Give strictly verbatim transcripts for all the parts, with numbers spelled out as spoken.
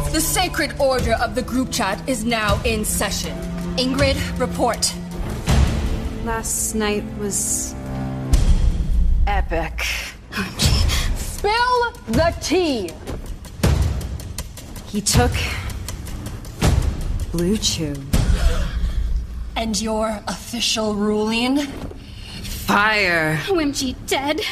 The sacred order of the group chat is now in session. Ingrid, report. Last night was epic. O M G. Spill the tea! He took Blue Chew. And your official ruling? Fire. O M G, dead.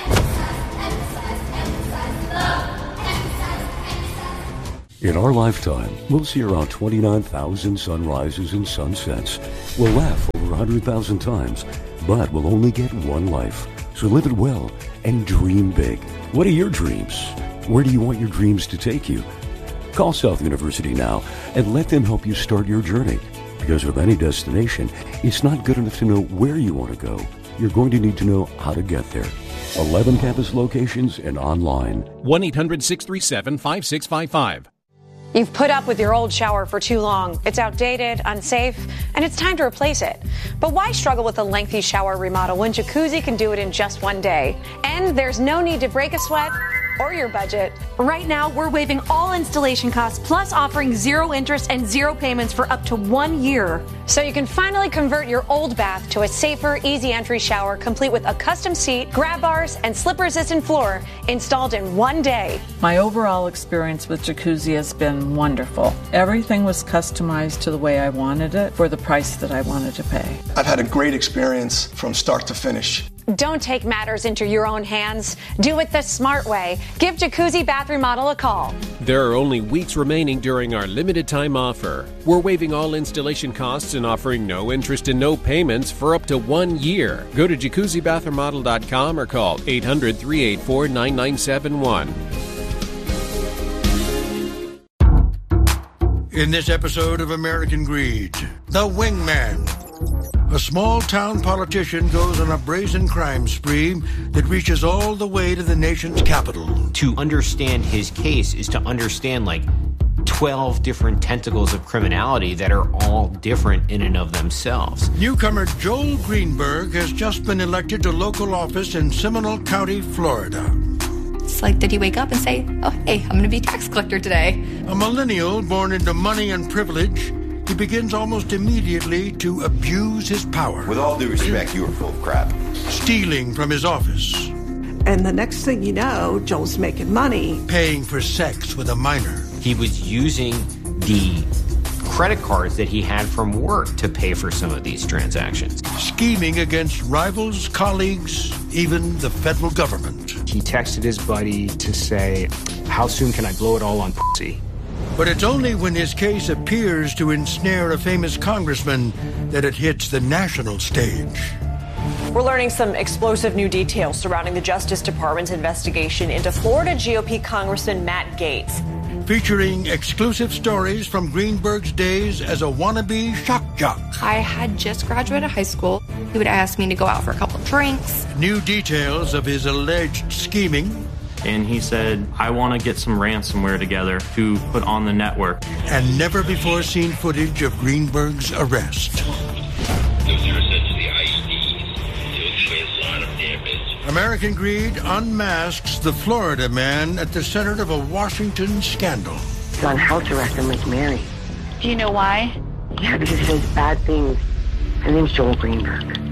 In our lifetime, we'll see around twenty-nine thousand sunrises and sunsets. We'll laugh over one hundred thousand times, but we'll only get one life. So live it well and dream big. What are your dreams? Where do you want your dreams to take you? Call South University now and let them help you start your journey. Because with any destination, it's not good enough to know where you want to go. You're going to need to know how to get there. eleven campus locations and online. one eight hundred six three seven five six five five. You've put up with your old shower for too long. It's outdated, unsafe, and it's time to replace it. But why struggle with a lengthy shower remodel when Jacuzzi can do it in just one day? And there's no need to break a sweat or your budget. Right now, we're waiving all installation costs, plus offering zero interest and zero payments for up to one year. So you can finally convert your old bath to a safer, easy entry shower, complete with a custom seat, grab bars, and slip-resistant floor installed in one day. My overall experience with Jacuzzi has been wonderful. Everything was customized to the way I wanted it for the price that I wanted to pay. I've had a great experience from start to finish. Don't take matters into your own hands. Do it the smart way. Give Jacuzzi Bath Remodel a call. There are only weeks remaining during our limited time offer. We're waiving all installation costs and offering no interest and no payments for up to one year. Go to jacuzzi bath remodel dot com or call eight hundred, three eight four, nine nine seven one. In this episode of American Greed, the Wingman. A small-town politician goes on a brazen crime spree that reaches all the way to the nation's capital. To understand his case is to understand, like, twelve different tentacles of criminality that are all different in and of themselves. Newcomer Joel Greenberg has just been elected to local office in Seminole County, Florida. It's like, did he wake up and say, oh, hey, I'm going to be tax collector today? A millennial born into money and privilege, he begins almost immediately to abuse his power. With all due respect, you are full of crap. Stealing from his office. And the next thing you know, Joel's making money. Paying for sex with a minor. He was using the credit cards that he had from work to pay for some of these transactions. Scheming against rivals, colleagues, even the federal government. He texted his buddy to say, how soon can I blow it all on pussy? But it's only when his case appears to ensnare a famous congressman that it hits the national stage. We're learning some explosive new details surrounding the Justice Department's investigation into Florida G O P Congressman Matt Gaetz. Featuring exclusive stories from Greenberg's days as a wannabe shock jock. I had just graduated high school. He would ask me to go out for a couple of drinks. New details of his alleged scheming. And he said, I want to get some ransomware together to put on the network. And never before seen footage of Greenberg's arrest. American Greed unmasks the Florida man at the center of a Washington scandal. He's on house arrest in Lake Mary. Do you know why? Yeah, because he says bad things. His name's Joel Greenberg.